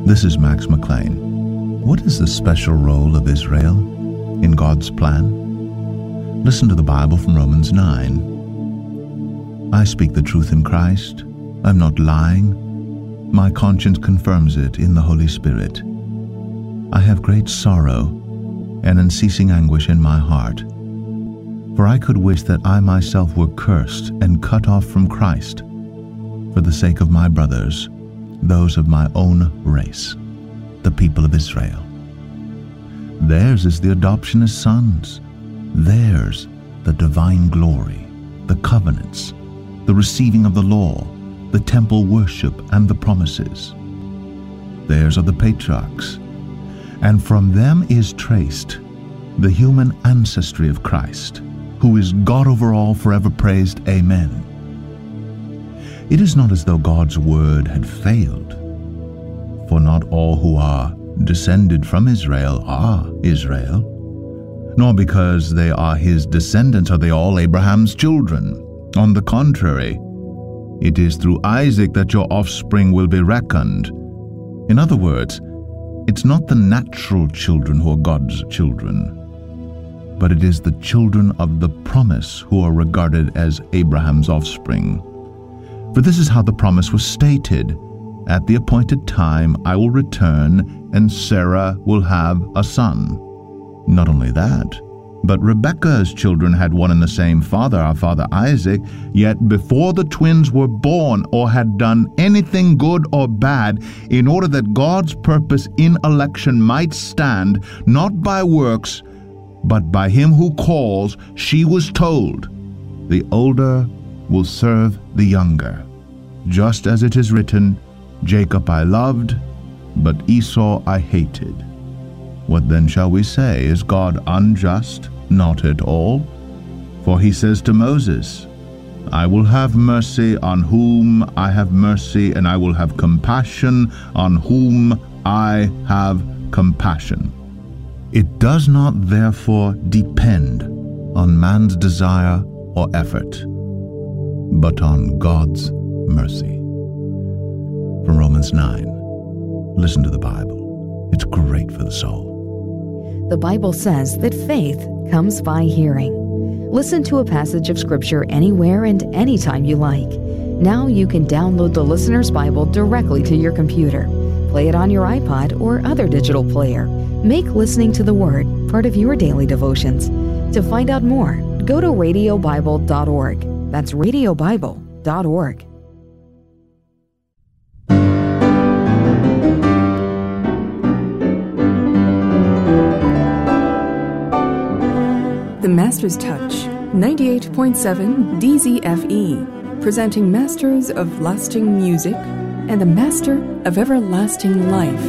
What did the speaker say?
This is Max McLean. What is the special role of Israel in God's plan? Listen to the Bible from Romans 9. I speak the truth in Christ. I'm not lying. My conscience confirms it in the Holy Spirit. I have great sorrow and unceasing anguish in my heart. For I could wish that I myself were cursed and cut off from Christ for the sake of my brothers, those of my own race, the people of Israel. Theirs is the adoption as sons. Theirs the divine glory, the covenants, the receiving of the law, the temple worship, and the promises. Theirs are the patriarchs, and from them is traced the human ancestry of Christ, who is God over all, forever praised. Amen. It is not as though God's word had failed, for not all who are descended from Israel are Israel, nor because they are his descendants are they all Abraham's children. On the contrary, it is through Isaac that your offspring will be reckoned. In other words, it's not the natural children who are God's children, but it is the children of the promise who are regarded as Abraham's offspring. For this is how the promise was stated: at the appointed time I will return, and Sarah will have a son. Not only that, but Rebekah's children had one and the same father, our father Isaac, yet before the twins were born or had done anything good or bad, in order that God's purpose in election might stand, not by works, but by him who calls, she was told, the older will serve the younger. Just as it is written, Jacob I loved, but Esau I hated. What then shall we say? Is God unjust? Not at all. For he says to Moses, I will have mercy on whom I have mercy, and I will have compassion on whom I have compassion. It does not therefore depend on man's desire or effort, but on God's mercy. From Romans 9. Listen to the Bible. It's great for the soul. The Bible says that faith comes by hearing. Listen to a passage of Scripture anywhere and anytime you like. Now you can download the Listener's Bible directly to your computer. Play it on your iPod or other digital player. Make listening to the Word part of your daily devotions. To find out more, go to radiobible.org. That's radiobible.org. The Master's Touch, 98.7 DZFE, presenting Masters of Lasting Music and the Master of Everlasting Life.